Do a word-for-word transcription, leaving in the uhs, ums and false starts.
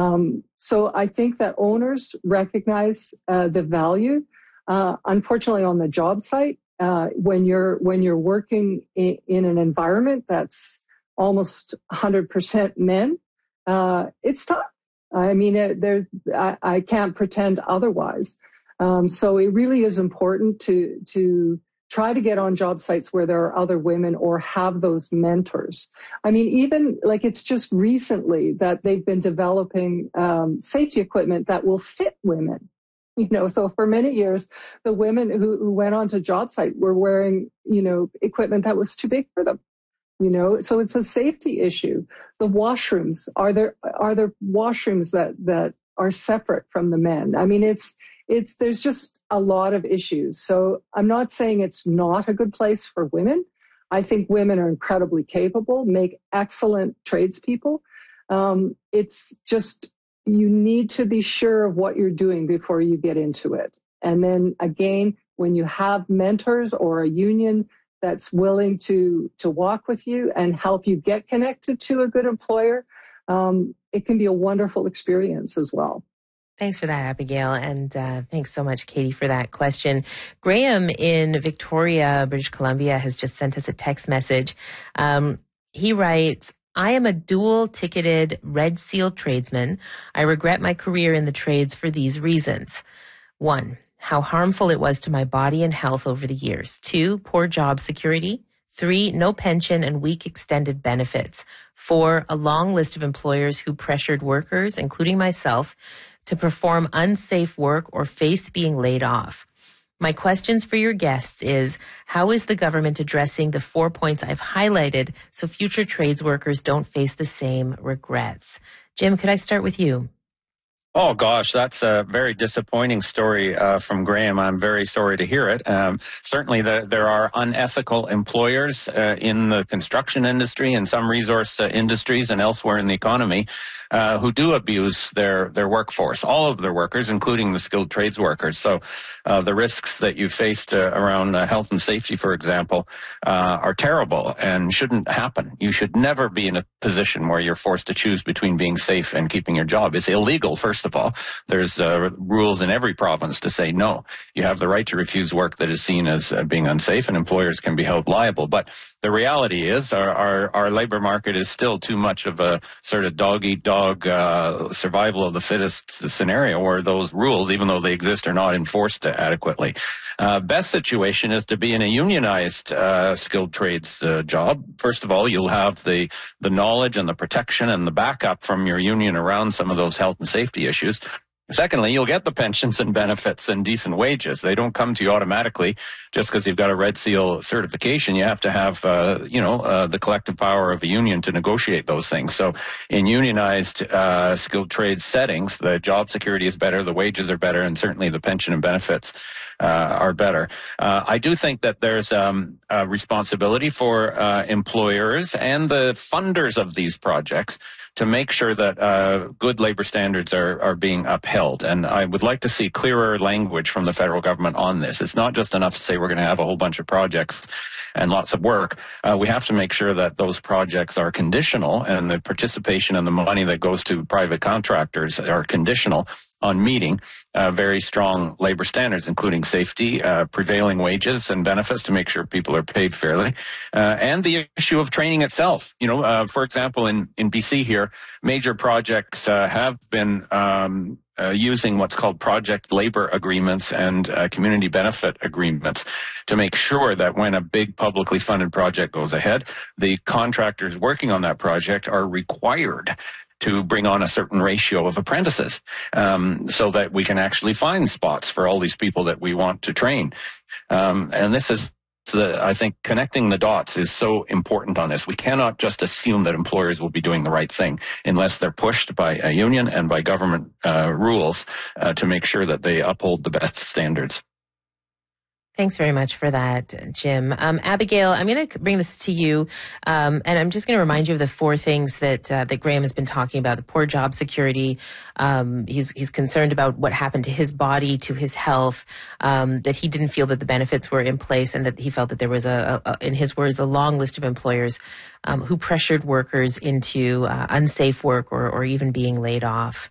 Um, so I think that owners recognize uh, the value. Uh, unfortunately, on the job site, uh, when you're when you're working in, in an environment that's almost one hundred percent men, uh, it's tough. I mean, it, there I, I can't pretend otherwise. Um, so it really is important to to try to get on job sites where there are other women or have those mentors. I mean, even like it's just recently that they've been developing um, safety equipment that will fit women. You know, so for many years, the women who, who went onto job site were wearing, you know, equipment that was too big for them. You know, so it's a safety issue. The washrooms, are there are there washrooms that that are separate from the men? I mean, it's it's there's just a lot of issues. So I'm not saying it's not a good place for women. I think women are incredibly capable, make excellent tradespeople. Um, it's just you need to be sure of what you're doing before you get into it. And then again, when you have mentors or a union that's willing to to walk with you and help you get connected to a good employer, um, it can be a wonderful experience as well. Thanks for that, Abigail. And uh, thanks so much, Katie, for that question. Graham in Victoria, British Columbia, has just sent us a text message. Um, he writes, I am a dual-ticketed Red Seal tradesman. I regret my career in the trades for these reasons. One, how harmful it was to my body and health over the years. Two, poor job security. Three, no pension and weak extended benefits. Four, a long list of employers who pressured workers, including myself, to perform unsafe work or face being laid off. My questions for your guests is, how is the government addressing the four points I've highlighted so future trades workers don't face the same regrets? Jim, could I start with you? Oh, gosh, that's a very disappointing story uh, from Graham. I'm very sorry to hear it. Um, certainly, the, there are unethical employers uh, in the construction industry and some resource uh, industries and elsewhere in the economy uh, who do abuse their, their workforce, all of their workers, including the skilled trades workers. So uh, the risks that you faced uh, around uh, health and safety, for example, uh, are terrible and shouldn't happen. You should never be in a position where you're forced to choose between being safe and keeping your job. It's illegal, first of all. There's uh, rules in every province to say no. You have the right to refuse work that is seen as uh, being unsafe, and employers can be held liable. But the reality is our, our, our labor market is still too much of a sort of dog-eat-dog uh, survival of the fittest scenario where those rules, even though they exist, are not enforced adequately. Uh, best situation is to be in a unionized uh, skilled trades uh, job. First of all, you'll have the, the knowledge and the protection and the backup from your union around some of those health and safety issues. Secondly, you'll get the pensions and benefits and decent wages. They don't come to you automatically just because you've got a Red Seal certification. You have to have, uh, you know, uh, the collective power of a union to negotiate those things. So in unionized uh, skilled trades settings, the job security is better, the wages are better, and certainly the pension and benefits uh, are better. Uh, I do think that there's um, a responsibility for uh, employers and the funders of these projects to make sure that uh, good labor standards are, are being upheld. And I would like to see clearer language from the federal government on this. It's not just enough to say we're going to have a whole bunch of projects and lots of work. Uh, we have to make sure that those projects are conditional and the participation and the money that goes to private contractors are conditional on meeting uh, very strong labor standards, including safety, uh, prevailing wages and benefits to make sure people are paid fairly, uh, and the issue of training itself. You know, uh, for example, in, in B C here, major projects uh, have been um, uh, using what's called project labor agreements and uh, community benefit agreements to make sure that when a big publicly funded project goes ahead, the contractors working on that project are required to bring on a certain ratio of apprentices, um, so that we can actually find spots for all these people that we want to train. Um, and this is, the, I think, connecting the dots is so important on this. We cannot just assume that employers will be doing the right thing unless they're pushed by a union and by government uh, rules uh, to make sure that they uphold the best standards. Thanks very much for that, Jim. Um, Abigail, I'm going to bring this to you, um, and I'm just going to remind you of the four things that uh, that Graham has been talking about: the poor job security. Um, he's he's concerned about what happened to his body, to his health. Um, that he didn't feel that the benefits were in place, and that he felt that there was a, a in his words, a long list of employers um, who pressured workers into uh, unsafe work or or even being laid off.